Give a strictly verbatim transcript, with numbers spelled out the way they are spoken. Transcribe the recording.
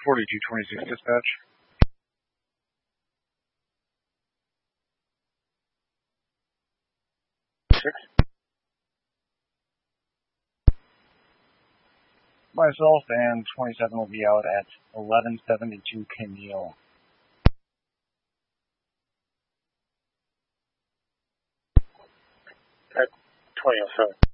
forty-two twenty-six dispatch. Six. Myself and twenty-seven will be out at eleven seventy-two Camille. At twenty oh seven.